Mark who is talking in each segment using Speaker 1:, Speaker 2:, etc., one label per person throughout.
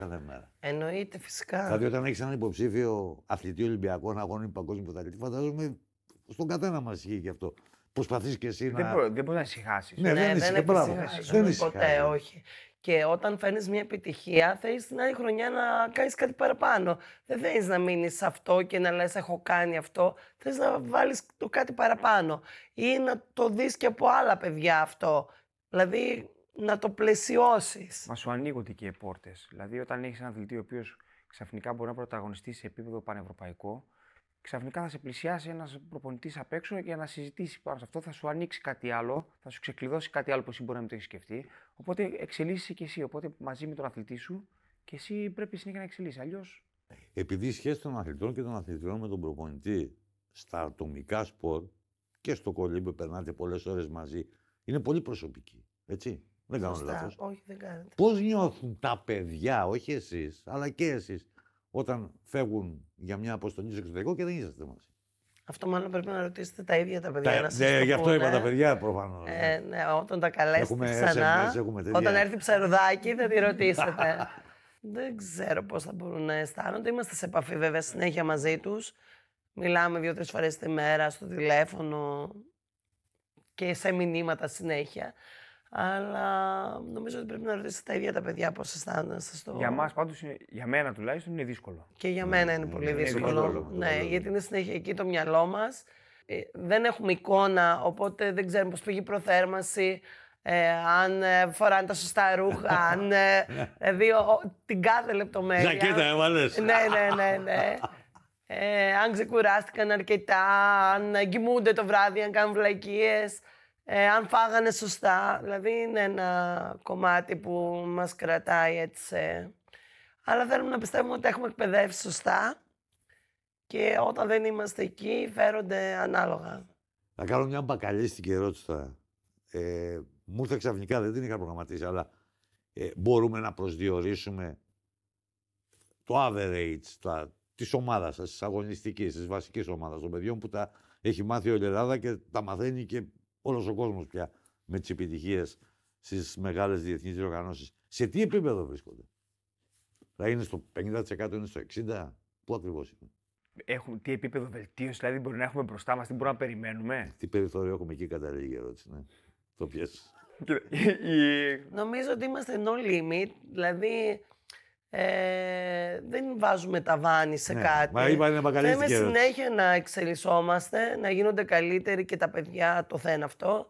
Speaker 1: Κάθε μέρα.
Speaker 2: Εννοείται, φυσικά.
Speaker 1: Δηλαδή, όταν έχει έναν υποψήφιο αθλητή Ολυμπιακό να αγώνει παγκόσμιο πρωταθλητή, φαντάζομαι στον καθένα μα ισχύει και αυτό. Προσπαθεί και εσύ να.
Speaker 3: Δεν μπορεί να ησυχάσει.
Speaker 1: Ναι, δεν
Speaker 2: ησυχάζουμε ποτέ, όχι. Και όταν φέρνει μια επιτυχία, θέλει την άλλη χρονιά να κάνει κάτι παραπάνω. Δεν θέλει να μείνει σε αυτό και να λες: έχω κάνει αυτό. Θέλει να βάλει το κάτι παραπάνω. Ή να το δει και από άλλα παιδιά αυτό. Δηλαδή να το πλαισιώσει.
Speaker 3: Μα σου ανοίγονται και οι πόρτες. Δηλαδή, όταν έχει έναν αθλητή ο οποίο ξαφνικά μπορεί να πρωταγωνιστεί σε επίπεδο πανευρωπαϊκό, ξαφνικά θα σε πλησιάσει ένα προπονητή απ' έξω για να συζητήσει πάνω σε αυτό. Θα σου ανοίξει κάτι άλλο, θα σου ξεκλειδώσει κάτι άλλο που εσύ μπορεί να μην το έχει σκεφτεί. Οπότε εξελίσσεσαι και εσύ. Οπότε μαζί με τον αθλητή σου και εσύ πρέπει συνέχεια να εξελίσσει. Αλλιώς.
Speaker 1: Επειδή η σχέση των αθλητών και των αθλητών με τον προπονητή στα ατομικά σπορ και στο κολύμπι περνάτε πολλές ώρες μαζί, είναι πολύ προσωπική. Έτσι. Δεν κάνω λάθος.
Speaker 2: Όχι, δεν κάνετε.
Speaker 1: Πώς νιώθουν τα παιδιά, όχι εσείς, αλλά και εσείς, όταν φεύγουν για μια αποστολή στο εξωτερικό και δεν είσαστε μαζί?
Speaker 2: Αυτό μάλλον πρέπει να ρωτήσετε τα ίδια τα παιδιά.
Speaker 1: Γι' αυτό είπα τα παιδιά προφανώς.
Speaker 2: Ναι, όταν τα καλέσετε ξανά, όταν έρθει ψαρουδάκι θα τη ρωτήσετε. Δεν ξέρω πώς θα μπορούν να αισθάνονται. Είμαστε σε επαφή βέβαια συνέχεια μαζί τους. Μιλάμε 2-3 φορές τη μέρα στο τηλέφωνο και σε μηνύματα συνέχεια. Αλλά νομίζω ότι πρέπει να ρωτήσετε τα ίδια τα παιδιά πώς αισθάνονται.
Speaker 3: Για μας πάντως, για μένα τουλάχιστον, είναι δύσκολο.
Speaker 2: Και για μένα είναι πολύ δύσκολο. Ναι, γιατί είναι συνέχεια εκεί το μυαλό μας. Δεν έχουμε εικόνα, οπότε δεν ξέρουμε πώς πήγε η προθέρμανση, αν φοράνε τα σωστά ρούχα, αν την κάθε λεπτομέρεια.
Speaker 1: Ζακέτα έβαλες.
Speaker 2: Ναι. Αν ξεκουράστηκαν αρκετά, αν κοιμούνται το βράδυ, αν κάνουν βλακίες. Αν φάγανε σωστά, δηλαδή είναι ένα κομμάτι που μας κρατάει έτσι. Αλλά θέλουμε να πιστεύουμε ότι έχουμε εκπαιδεύσει σωστά και όταν δεν είμαστε εκεί φέρονται ανάλογα.
Speaker 1: Θα κάνω μια μπακαλίστικη ερώτηση τώρα. Μου ήρθε ξαφνικά, δεν την είχα προγραμματίσει, αλλά μπορούμε να προσδιορίσουμε το average της ομάδας σας, της αγωνιστικής, της βασικής ομάδας των παιδιών που τα έχει μάθει όλη η Ελλάδα και τα μαθαίνει και όλος ο κόσμος πια με τις επιτυχίες στις μεγάλες διεθνείς διοργανώσεις. Σε τι επίπεδο βρίσκονται? Θα είναι στο 50%, είναι στο 60%? Πού ακριβώς είναι?
Speaker 3: Τι επίπεδο βελτίωση, δηλαδή μπορεί να έχουμε μπροστά μας, τι μπορούμε να περιμένουμε?
Speaker 1: Τι περιθώριο έχουμε, εκεί καταλήγει η ερώτηση, ναι. Το πιέσεις.
Speaker 2: Νομίζω ότι είμαστε no limit, δηλαδή δεν βάζουμε ταβάνι σε κάτι. Θέλουμε συνέχεια να εξελισσόμαστε, να γίνονται καλύτεροι και τα παιδιά το θένε αυτό.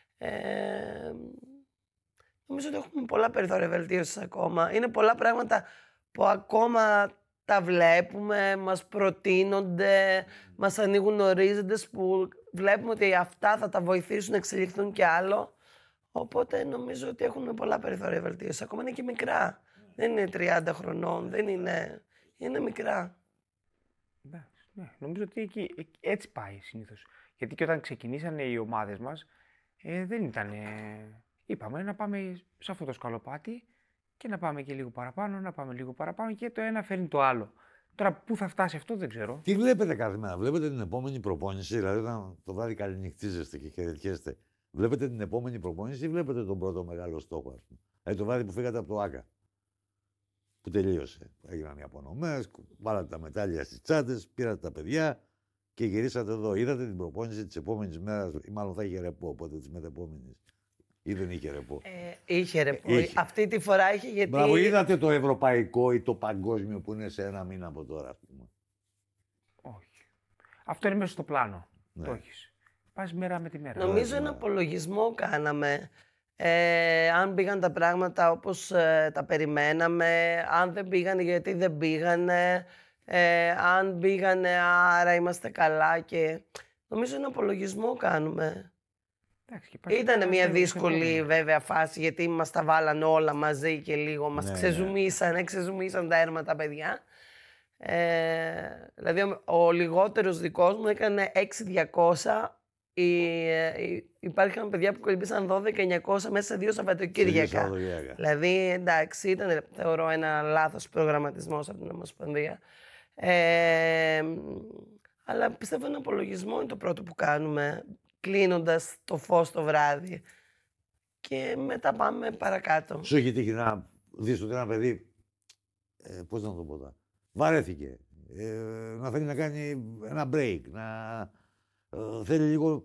Speaker 2: Νομίζω ότι έχουμε πολλά περιθώρια βελτίωσης ακόμα. Είναι πολλά πράγματα που ακόμα τα βλέπουμε, μας προτείνονται, μας ανοίγουν ορίζοντες που βλέπουμε ότι αυτά θα τα βοηθήσουν να εξελιχθούν κι άλλο. Οπότε νομίζω ότι έχουμε πολλά περιθώρια βελτίωσης. Ακόμα είναι και μικρά. Δεν είναι 30 χρονών, δεν είναι. Είναι μικρά.
Speaker 3: Ναι, νομίζω ότι έτσι πάει συνήθως. Γιατί και όταν ξεκινήσανε οι ομάδες μας, δεν ήταν. Είπαμε να πάμε σε αυτό το σκαλοπάτι και να πάμε και λίγο παραπάνω, να πάμε λίγο παραπάνω και το ένα φέρνει το άλλο. Τώρα πού θα φτάσει αυτό δεν ξέρω.
Speaker 1: Τι βλέπετε κάθε μέρα? Βλέπετε την επόμενη προπόνηση, δηλαδή όταν το βράδυ καληνυχτίζεστε και χαιρετιέστε, βλέπετε την επόμενη προπόνηση ή βλέπετε τον πρώτο μεγάλο στόχο, ας πούμε? Δηλαδή το βράδυ που φύγατε από το ΆΚΑ, που τελείωσε. Έγιναν οι απονομές, βάλατε τα μετάλλια στις τσάντες, πήρατε τα παιδιά και γυρίσατε εδώ. Είδατε την προπόνηση της επόμενης μέρας, ή μάλλον θα είχε ρεπό, οπότε της μετεπόμενης. Ή δεν είχε ρεπό?
Speaker 2: Είχε ρεπό. Αυτή τη φορά είχε, γιατί.
Speaker 1: Μπράβο, είδατε το ευρωπαϊκό ή το παγκόσμιο που είναι σε ένα μήνα από τώρα, ας πούμε?
Speaker 3: Όχι. Αυτό είναι μέσα στο πλάνο.
Speaker 1: Ναι.
Speaker 3: Το έχεις. Πας μέρα με τη μέρα.
Speaker 2: Νομίζω ένα απολογισμό κάναμε. Αν πήγαν τα πράγματα όπως τα περιμέναμε, αν δεν πήγανε γιατί δεν πήγανε, αν πήγανε άρα είμαστε καλά και νομίζω ένα απολογισμό κάνουμε. Ήταν μια δύσκολη βέβαια φάση γιατί μας τα βάλαν όλα μαζί και λίγο μας ξεζουμίσαν τα έρμα τα παιδιά. Δηλαδή ο λιγότερος δικός μου έκανε 6.200. Υπάρχουν παιδιά που κολυμπήσαν 12.900 μέσα σε 2 Σαββατοκύριακα. Δηλαδή, εντάξει, ήταν θεωρώ ένα λάθος προγραμματισμός από την Ομοσπονδία. Αλλά πιστεύω ένα απολογισμό είναι το πρώτο που κάνουμε, κλείνοντας το φως το βράδυ. Και μετά πάμε παρακάτω.
Speaker 1: Σου έχει τύχει να δεις ότι ένα παιδί πώς να το πω τώρα, βαρέθηκε. Να θέλει να κάνει ένα break, να θέλει λίγο